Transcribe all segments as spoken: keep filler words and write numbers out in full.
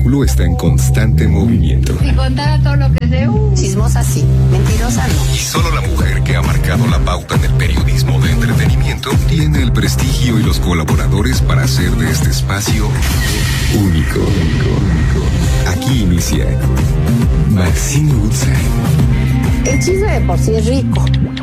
espectáculo está en constante movimiento. Si contara todo lo que sé, uh. Chismosa sí, mentirosa no. Y solo la mujer que ha marcado la pauta en el periodismo de entretenimiento tiene el prestigio y los colaboradores para hacer de este espacio único. Aquí inicia Maxine Woodside. El chisme de por sí es rico.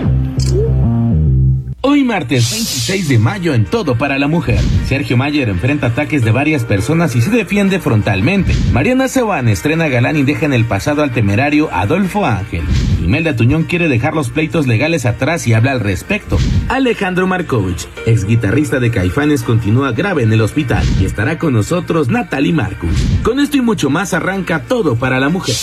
Hoy martes veintiséis de mayo en Todo para la Mujer. Sergio Mayer enfrenta ataques de varias personas y se defiende frontalmente. Mariana Seoane estrena galán y deja en el pasado al temerario Adolfo Ángel. Imelda Tuñón quiere dejar los pleitos legales atrás y habla al respecto. Alejandro Markovich, ex guitarrista de Caifanes, continúa grave en el hospital y estará con nosotros Natalie Marcus. Con esto y mucho más arranca Todo para la Mujer.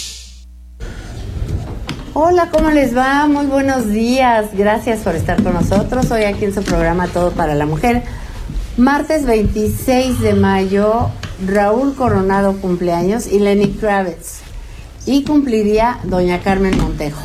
Hola, ¿cómo les va? Muy buenos días. Gracias por estar con nosotros hoy aquí en su programa Todo para la Mujer. Martes veintiséis de mayo, Raúl Coronado cumpleaños y Lenny Kravitz. Y cumpliría doña Carmen Montejo.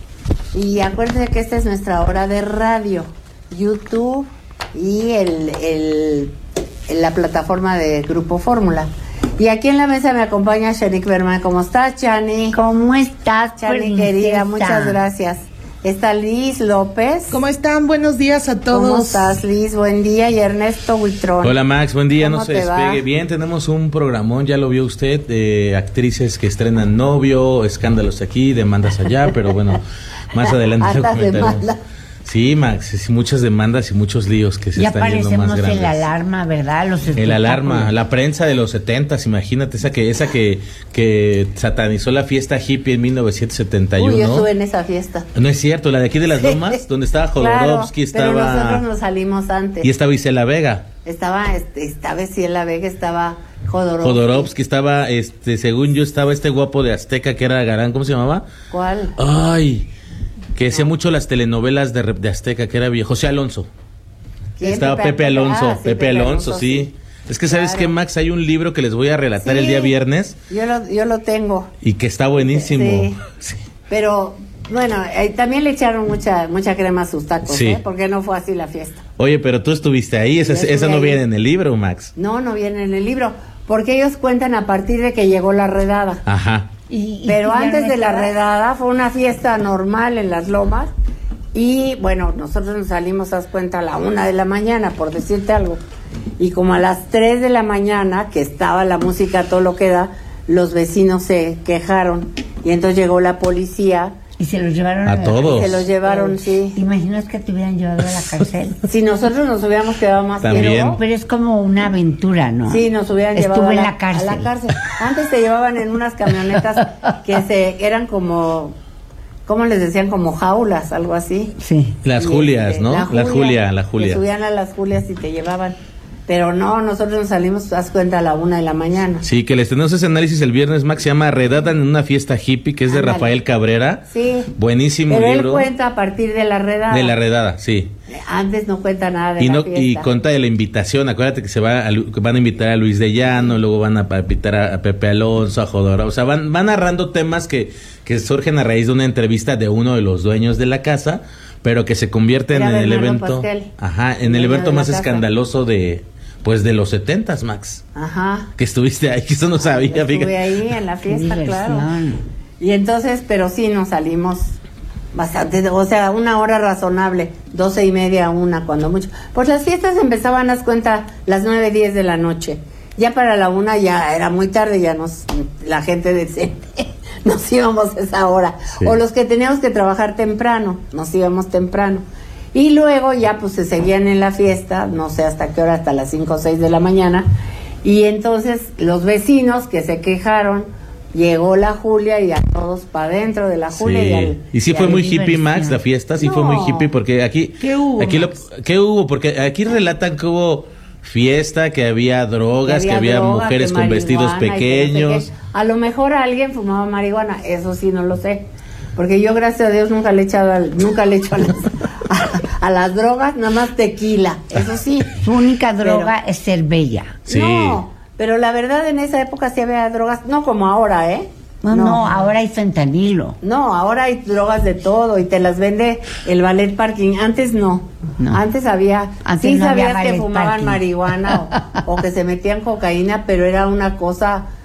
Y acuérdense que esta es nuestra hora de radio, YouTube y el, el, la plataforma de Grupo Fórmula. Y aquí en la mesa me acompaña Shanique Berman. ¿Cómo estás, Chani? ¿Cómo estás, Chani, querida? Muchas gracias. Está Liz López. ¿Cómo están? Buenos días a todos. ¿Cómo estás, Liz? Buen día. Y Ernesto Huitrón. Hola, Max. Buen día. ¿Cómo No se te va? despegue. Bien, tenemos un programón, ya lo vio usted, de actrices que estrenan novio, escándalos aquí, demandas allá, pero bueno, más adelante lo Hartas comentaremos. demandas. Sí, Max, sí, muchas demandas y muchos líos que se Ya están yendo más parecemos grandes. el alarma, ¿verdad? Los El alarma, espectáculos. la prensa de los setentas, imagínate, esa que esa que, que satanizó la fiesta hippie en mil novecientos setenta y uno. Uy, yo estuve en esa fiesta. No es cierto, la de aquí de las Lomas, donde estaba Jodorowsky, claro, pero nosotros estaba... nos salimos antes. Y estaba Isela Vega. Estaba, este, estaba Ciela Vega, estaba Jodorowsky. Jodorowsky estaba, este, según yo, estaba este guapo de Azteca que era Garán, ¿cómo se llamaba? ¿Cuál? Ay, que hacía mucho las telenovelas de, de Azteca, que era viejo, José Alonso. ¿Quién? Estaba Pepe Alonso, Ah, sí, Pepe Alonso, sí. Es que sabes Claro. que, Max, hay un libro que les voy a relatar Sí, el día viernes Yo lo, yo lo tengo. y que está buenísimo. Sí. Sí. Pero, bueno, eh, también le echaron mucha mucha crema a sus tacos, Sí. ¿eh? Porque no fue así la fiesta. Oye, pero tú estuviste ahí, esa, Yo estuve esa no ahí. viene en el libro, Max. No, no viene en el libro. Porque ellos cuentan a partir de que llegó la redada. Ajá. Y- y Pero tú ya antes no de la estabas. redada fue una fiesta normal en Las Lomas. Y bueno, nosotros nos salimos, haz cuenta, a la una de la mañana, por decirte algo. Y como a las tres de la mañana, que estaba la música a todo lo que da, los vecinos se quejaron. Y entonces llegó la policía. Y se los llevaron A la- todos. Se los llevaron, sí. ¿Te imaginas que te hubieran llevado a la cárcel? Si nosotros nos hubiéramos quedado más También. tiempo, Pero es como una aventura, ¿no? sí, nos hubieran Estuve llevado a en la, la cárcel. a la cárcel. Antes te llevaban en unas camionetas que se eran como, ¿cómo les decían? Como jaulas, algo así. Sí. Las Y, Julias, este, ¿no? La Julia, la Te Julia. subían a las Julias y te llevaban. Pero no, nosotros nos salimos, haz cuenta, a la una de la mañana. Sí, que les tenemos ese análisis el viernes, Max, se llama Redada en una fiesta hippie, que es de Ándale. Rafael Cabrera. Sí. Buenísimo Pero libro. él cuenta a partir de la redada. De la redada, sí. Antes no cuenta nada de Y, la no, fiesta. y cuenta de la invitación, acuérdate que se va a, Lu- que van a invitar a Luis de Llano, luego van a pa- invitar a, a Pepe Alonso, a Jodorowsky, o sea, van, van narrando temas que, que surgen a raíz de una entrevista de uno de los dueños de la casa, pero que se convierten Era en el Bernardo evento, Pasquel, ajá, en el el dueño evento de la más casa. escandaloso de, pues, de los setentas, Max, Ajá. que estuviste ahí, que eso no sabía, Estuve fíjate. ahí en la Qué fiesta, claro. diversión. Y entonces, pero sí nos salimos bastante, o sea, una hora razonable, doce y media, una, cuando mucho. Pues las fiestas empezaban, haz cuenta, las nueve, diez de la noche. Ya para la una ya era muy tarde, ya nos, la gente decente, nos íbamos a esa hora. Sí. O los que teníamos que trabajar temprano, nos íbamos temprano. Y luego ya pues se seguían en la fiesta, no sé hasta qué hora, hasta las cinco o seis de la mañana. Y entonces los vecinos que se quejaron, llegó la Julia y a todos para adentro de la Julia. Sí. Y, al, Y sí y fue al- muy diversión. hippie, Max, la fiesta, sí fue muy No. hippie, porque aquí... ¿Qué hubo, Aquí lo, Max? ¿Qué hubo? Porque aquí relatan que hubo fiesta, que había drogas, que había, droga, mujeres que con vestidos marihuana y que no sé pequeños. qué. A lo mejor alguien fumaba marihuana, eso sí no lo sé. Porque yo, gracias a Dios, nunca le he echado al- nunca le he hecho a las, a, a las drogas, nada más tequila, eso sí. Su única droga Pero- es ser bella. Sí. No, pero la verdad en esa época sí había drogas, no como ahora, ¿eh? No, no, ahora hay fentanilo. No, ahora hay drogas de todo y te las vende el ballet parking. Antes no. No. Antes había, Antes sí no había sabías que ballet fumaban parking. marihuana o, o que se metían cocaína, pero era una cosa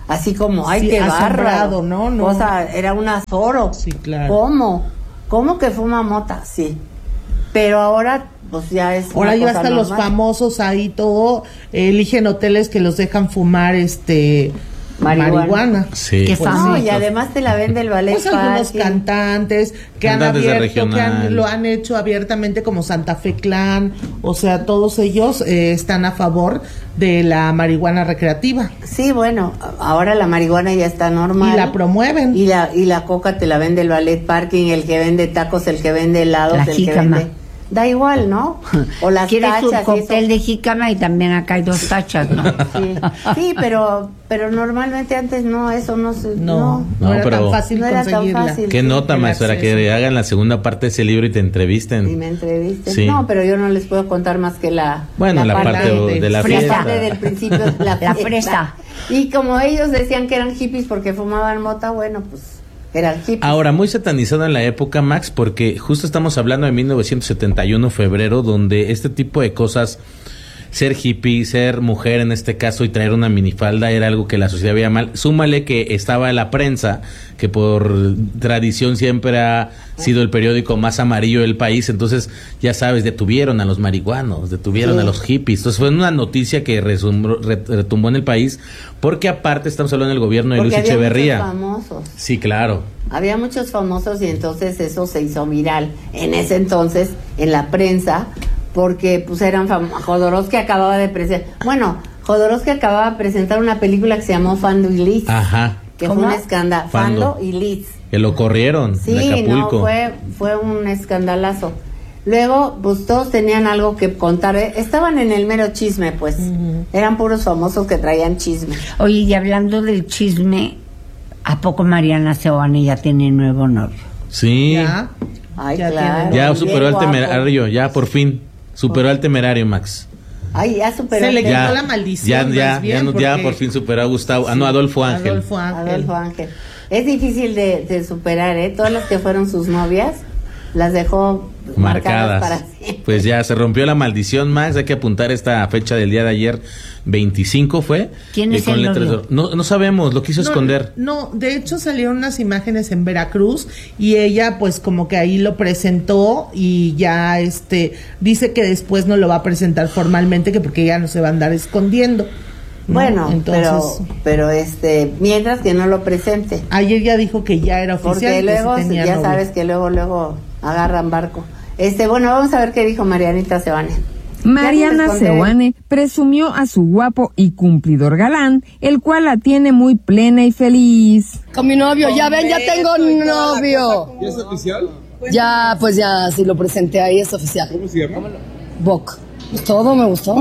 así como, ay, Sí, qué asombrado, bárbaro. ¿no? No. O sea, era un azoro. Sí, claro. ¿Cómo? ¿Cómo que fuma mota? Sí. Pero ahora, pues ya es Ahora una ya cosa hasta los normal. famosos ahí todo, eh, eligen hoteles que los dejan fumar este Marihuana. marihuana. Sí. Qué Pues famoso. No, y además te la vende el ballet Pues algunos parking. cantantes que Cantantes de han abierto, que regional. han, lo han hecho abiertamente como Santa Fe Clan, o sea, todos ellos eh, están a favor de la marihuana recreativa Sí, bueno, ahora la marihuana ya está normal. y la promueven. Y la, y la coca te la vende el ballet parking, el que vende tacos, el que vende helados, La el jícama. que vende... Da igual, ¿no? O las ¿Quieres un tachas y cóctel eso. de jícama? Y también acá hay dos tachas, ¿no? Sí, sí, pero pero normalmente antes no, eso no se... No, no, No, era pero- tan fácil No era tan conseguirla. fácil. ¿Qué Sí, nota, el maestra? acceso. Que hagan la segunda parte de ese libro y te entrevisten. Y me entrevisten. Sí. No, pero yo no les puedo contar más que la... Bueno, la parte de- de la la fiesta. parte del principio de la, La fiesta. fresa. Y como ellos decían que eran hippies porque fumaban mota, bueno, pues eran hippies. Ahora, muy satanizado en la época, Max, porque justo estamos hablando de mil novecientos setenta y uno, febrero, donde este tipo de cosas, ser hippie, ser mujer en este caso y traer una minifalda era algo que la sociedad veía mal. Súmale que estaba la prensa, que por tradición siempre ha sido el periódico más amarillo del país, entonces ya sabes, detuvieron a los marihuanos, detuvieron Sí. a los hippies. Entonces fue una noticia que resumbró- re- retumbó en el país, porque aparte estamos hablando del gobierno de Porque Luis había Echeverría. muchos famosos. Sí, claro. Había muchos famosos y entonces eso se hizo viral en ese entonces en la prensa porque pues eran famosos. Jodorowsky acababa de presentar, bueno, Jodorowsky acababa de presentar una película que se llamó Fando y Liz, Ajá. que ¿Cómo? fue un escándalo. Fando. Fando y Liz. Que lo corrieron Sí, de Acapulco. no, fue, fue un escandalazo. Luego, pues todos tenían algo que contar. eh, Estaban en el mero chisme, pues. Eran puros famosos que traían chisme. Oye, y hablando del chisme, ¿a poco Mariana Seoane ya tiene nuevo novio? Sí. Ya. Ay, Ya claro. tiene- Ya bien superó al guapo. temerario, ya por fin. Superó al temerario, Max. Ay, ya superó. Se le al quitó Ya, la maldición, ya, más ya, bien, ya, no- ya porque- por fin superó a Gustavo. Ah, no, Adolfo Ángel. Adolfo Ángel. Adolfo Ángel. Es difícil de, de superar, ¿eh? Todas las que fueron sus novias las dejó marcadas, Marcadas. para siempre. Pues ya se rompió la maldición, Max. Hay que apuntar esta fecha del día de ayer, veinticinco fue. ¿Quién eh, es con el letras novio? de- No, no sabemos, lo quiso No, esconder. No, de hecho salieron unas imágenes en Veracruz y ella pues como que ahí lo presentó y ya este dice que después no lo va a presentar formalmente, que porque ella no se va a andar escondiendo. ¿no? Bueno, entonces pero, pero este, mientras que no lo presente. ayer ya dijo que ya era oficial. Porque que luego, sí tenía ya novio. sabes que luego, luego agarran barco. Este, bueno, vamos a ver qué dijo Marianita Seoane. Mariana Ya les conté. Seoane presumió a su guapo y cumplidor galán, el cual la tiene muy plena y feliz. Con mi novio, ya ven, ya tengo un novio. ¿Ya es oficial? Ya, pues ya, sí lo presenté ahí, es oficial. ¿Cómo se llama? Bok. Pues todo me gustó.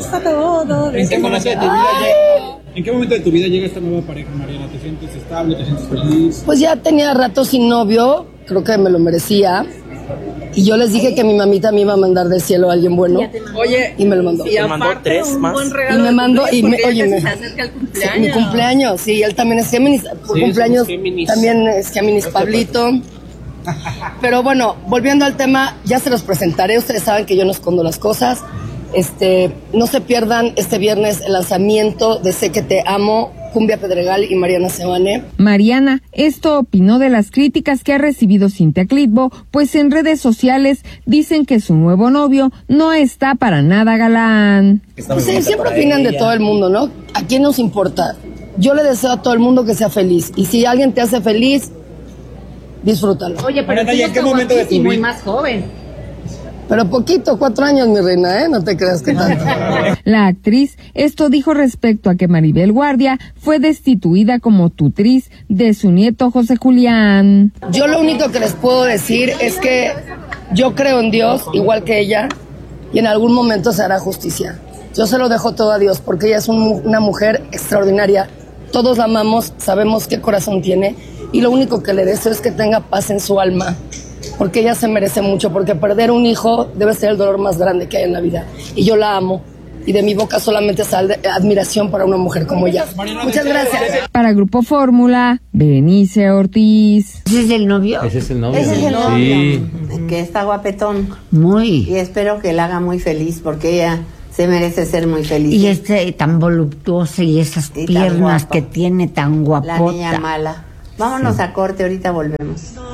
¿En qué momento de tu vida llega, ¿En qué momento de tu vida llega esta nueva pareja, Mariana? ¿Te sientes estable? ¿Te sientes feliz? Pues ya tenía rato sin novio, creo que me lo merecía. Y yo les dije que mi mamita me iba a mandar del cielo a alguien bueno. Oye, y me lo mandó. y aparte un buen regalo Y me de mandó, y me, cumpleaños, porque oye, ya me, se acerca el sí, cumpleaños. mi cumpleaños, sí, él también es Géminis, por Sí, cumpleaños somos Géminis. también es Géminis Pablito. Pero bueno, volviendo al tema, ya se los presentaré, ustedes saben que yo no escondo las cosas. Este, no se pierdan este viernes el lanzamiento de Sé que te amo, Cumbia Pedregal y Mariana Seoane. Mariana, esto opinó de las críticas que ha recibido Cintia Clitbo, pues en redes sociales dicen que su nuevo novio no está para nada galán. Pues sí, siempre opinan de todo el mundo, ¿no? ¿A quién nos importa? Yo le deseo a todo el mundo que sea feliz. Y si alguien te hace feliz, disfrútalo. Oye, pero Mariana, tú ¿y en qué momento de tu guapísimo y vida? más joven. Pero poquito, cuatro años, mi reina, ¿eh? No te creas que tanto. La actriz esto dijo respecto a que Maribel Guardia fue destituida como tutriz de su nieto José Julián. Yo lo único que les puedo decir es que yo creo en Dios, igual que ella, y en algún momento se hará justicia. Yo se lo dejo todo a Dios, porque ella es un- una mujer extraordinaria. Todos la amamos, sabemos qué corazón tiene, y lo único que le deseo es que tenga paz en su alma, porque ella se merece mucho, porque perder un hijo debe ser el dolor más grande que hay en la vida. Y yo la amo, y de mi boca solamente sale admiración para una mujer como ella. Muchas gracias. Para Grupo Fórmula, Berenice Ortiz. ¿Ese es el novio? Ese es el novio. Ese es el Sí. novio, que está guapetón. Muy. Y espero que la haga muy feliz porque ella se merece ser muy feliz. Y este tan voluptuoso y esas y piernas guapa. que tiene tan guapota. La niña mala. Vámonos sí. a corte, ahorita volvemos.